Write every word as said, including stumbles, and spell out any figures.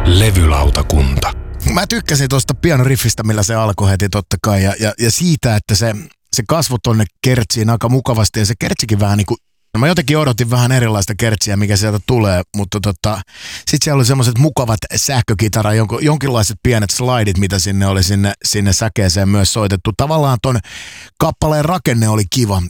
Levylautakunta. Mä tykkäsin tuosta pianoriffistä, millä se alkoi heti totta kai, ja, ja, ja siitä, että se, se kasvoi tonne kertsiin aika mukavasti, ja se kertsikin vähän niinku, no mä jotenkin odotin vähän erilaista kertsiä, mikä sieltä tulee, mutta tota, sit siellä oli semmoiset mukavat sähkökitara, jonko, jonkinlaiset pienet slidit, mitä sinne oli sinne, sinne säkeeseen myös soitettu. Tavallaan ton kappaleen rakenne oli kiva,